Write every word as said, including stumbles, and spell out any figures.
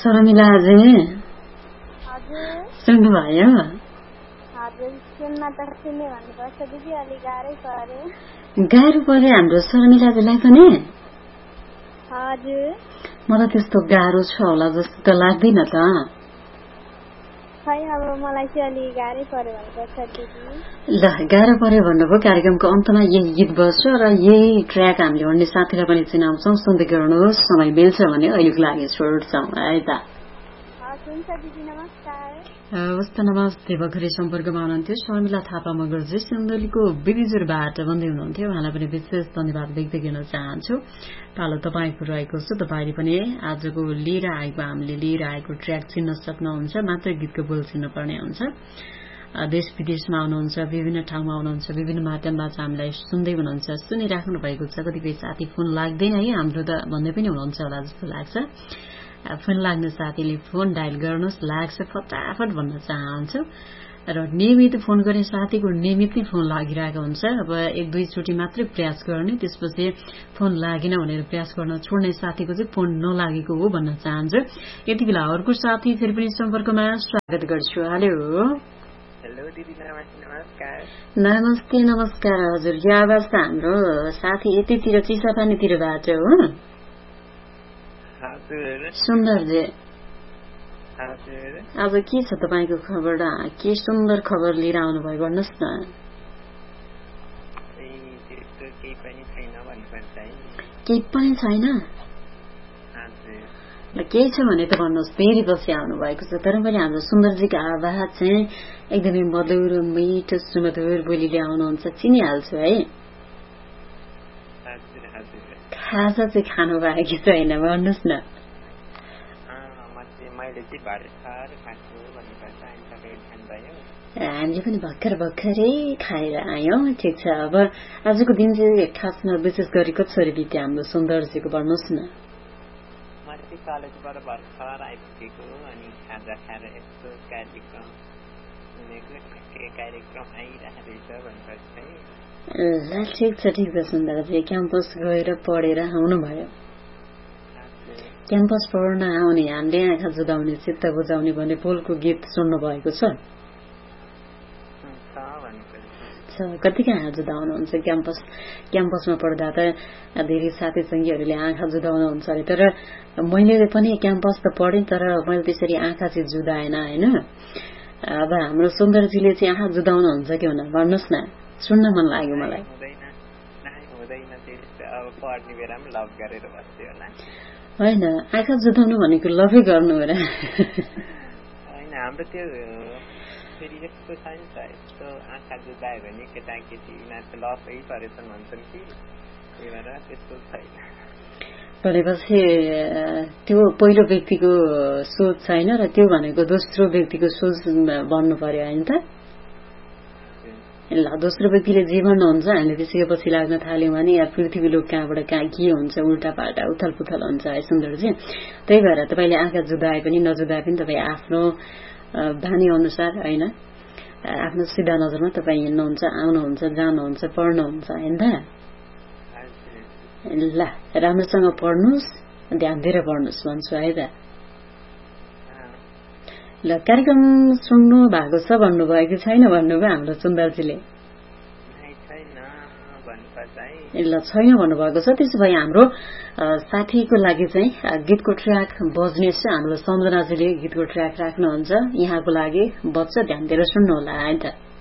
शर्मिलाजी सुन्नुभयो? गाह्रो पर्यो हाम्रो शर्मिलाजीलाई पनि? मलाई त्यस्तो गाह्रो छ होला जस्तो त लाग्दैन त। ल गाह्रो पर्यो भन्नुभयो। कार्यक्रमको अन्तमा यही गीत बज्छ र यही ट्र्याक हामीले भन्ने साथीलाई पनि चिनाउँछौँ। सुन्दै गर्नुहोस्, समय मिल्छ भने अहिलेको लागि छोड्छौँ है त। हवस् त, नमस्ते। भर्खरै सम्पर्कमा हुनुहुन्थ्यो शर्मिला थापा मगरजी सिन्धुलीको बिबिजुरबाट भन्दै हुनुहुन्थ्यो। उहाँलाई पनि विशेष धन्यवाद व्यक्त गर्न चाहन्छु। पालो तपाईँको रहेको छ। तपाईँले पनि आजको लिएर आएको हामीले लिएर आएको ट्र्याक चिन्न सक्नुहुन्छ। मात्र गीतको बोल चिन्नुपर्ने हुन्छ। देश विदेशमा आउनुहुन्छ, विभिन्न ठाउँमा आउनुहुन्छ, विभिन्न माध्यमबाट हामीलाई सुन्दै हुनुहुन्छ, सुनिराख्नु भएको छ। कतिपय साथी फोन लाग्दैन है हाम्रो त भन्दै पनि हुनुहुन्छ होला जस्तो लाग्छ। फोन लाग्ने साथीले फोन डायल गर्नुहोस्, लाग्छ फटाफट भन्न चाहन्छु। र नियमित फोन गर्ने साथीको नियमित नै फोन लागिरहेको हुन्छ। अब एक दुईचोटि मात्रै प्रयास गर्ने, त्यसपछि फोन लागेन भनेर प्रयास गर्न छोड्ने साथीको चाहिँ फोन नलागेको हो भन्न चाहन्छु। यति बेला अर्को साथी फेरि पनि सम्पर्कमा स्वागत गर्छु। हेलो हेलो दिदी, नमस्कार। नमस्ते नमस्कार हजुर। यो आवाज त हाम्रो साथी यतितिर चिसापानीतिरबाट हो सुन्दरजी। आज के छ तपाईँको खबर? के सुन्दर खबर लिएर आउनु भयो भन्नुहोस् न। केही पनि छैन? केही छ भने त भन्नुहोस्, फेरि पछि आउनु भएको छ। तर पनि हाम्रो सुन्दरजीको आवाज चाहिँ एकदमै मधुर मिठो सुमधुर बोलीले आउनुहुन्छ, चिनिहाल्छु है। खाजा चाहिँ खानु भयो कि छैन भन्नुहोस् न। हामीले पनि भर्खर भर्खरै खाएर आयौँ। ठिक छ। अब आजको दिन चाहिँ खासमा विशेष गरी कसरी बित्यो हाम्रो सुन्दरजीको भन्नुहोस् न। ल ठिक छ ठिक छ सुन्दरजी। क्याम्पस गएर पढेर आउनुभयो? क्याम्पस पढ्न आउने हामीले आँखा जुदाउने चित्त बुझाउने भन्ने बोलको गीत सुन्नु भएको छ? कतिका आँखा जुदाउनुहुन्छ क्याम्पस क्याम्पसमा पढ्दा त धेरै साथी सङ्गीहरूले आँखा जुदाउनुहुन्छ अरे। तर मैले पनि क्याम्पस त पढेँ, तर मैले त्यसरी आँखा चाहिँ जुदाएन होइन। अब हाम्रो सुन्दरजीले चाहिँ आँखा जुदाउनुहुन्छ कि हुन भन्नुहोस् न, सुन्न मन लाग्यो मलाई। होइन, आँखा जुदाउनु भनेको लभै गर्नु हो र? हाम्रो त्यो फेरि यस्तो छ नि त, यस्तो आँखा जुदायो भने केटाकेटी यिनीहरू लभै परेछन् भन्छन् कि, त्यही भएर त्यस्तो छैन। भनेपछि त्यो पहिलो व्यक्तिको सोच छैन र त्यो भनेको दोस्रो व्यक्तिको सोच बन्नु पर्यो होइन त? ल, दोस्रो व्यक्तिले जे भन्नुहुन्छ हामीले त्यसैको पछि लाग्न थाल्यौँ भने या पृथ्वी लोक कहाँबाट कहाँ के हुन्छ, उल्टा पाल्टा उथल पुथल हुन्छ है सुन्दरजी। त्यही भएर तपाईँले आँखा जुदाए पनि नजुदाए पनि तपाईँ आफ्नो बानी अनुसार होइन, आफ्नो सिधा नजरमा तपाईँ हिँड्नुहुन्छ, आउनुहुन्छ, जानुहुन्छ, पढ्नुहुन्छ होइन त? ल, राम्रोसँग पढ्नुहोस्, ध्यान दिएर पढ्नुहोस् भन्छु है त। ल, कार्यक्रम सुन्नु भएको छ भन्नुभयो कि छैन भन्नुभयो हाम्रो सुन्दरजीले? ल, छैन भन्नुभएको छ। त्यसो भए हाम्रो साथीको लागि चाहिँ गीतको ट्र्याक बज्नेछ। हाम्रो सम्झनाजीले गीतको ट्र्याक राख्नुहुन्छ, यहाँको लागि बज्छ, ध्यान दिएर सुन्नु होला है त।